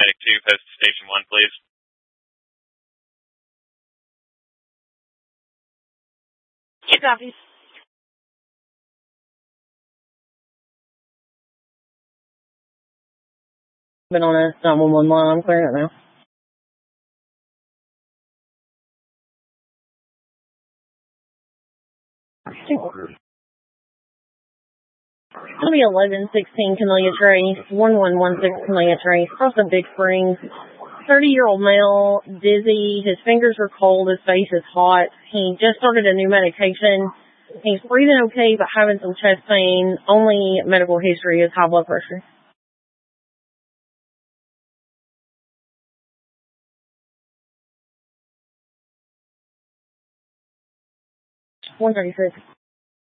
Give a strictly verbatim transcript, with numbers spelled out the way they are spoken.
Medic two, post to Station one, please. Two copies. Been on a nine one one line. I'm clearing it now. It'll be eleven sixteen Camellia Trace, one one one six Camellia Trace, across the Big Springs. thirty-year-old male, dizzy, his fingers are cold, his face is hot. He just started a new medication. He's breathing okay, but having some chest pain. Only medical history is high blood pressure. one thirty-six.